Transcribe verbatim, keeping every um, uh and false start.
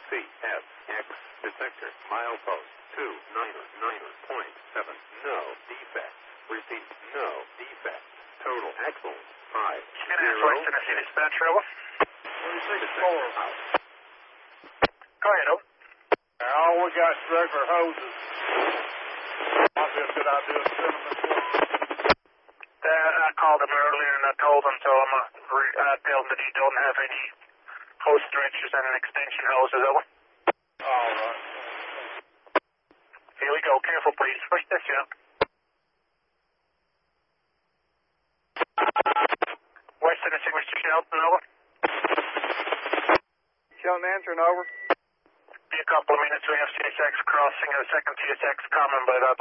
C S X detector milepost two nine nine point seven. No defects. Repeat, no defects. Total excellent. Five zero. West Tennessee dispatch, over. Thirty-six four. Go ahead, over. All we got is regular hoses. Might be a good idea to send them this way. That, I called him earlier and I told him, so I'm uh, re- I tell him that he don't have any hose stretchers and an extension hoses, over. All right. Here we go. Careful, please. Push this out. West Tennessee, Mister Shelton, over. Shelton answering, over. Be a couple of minutes. We have C S X crossing a second C S X coming, but I'd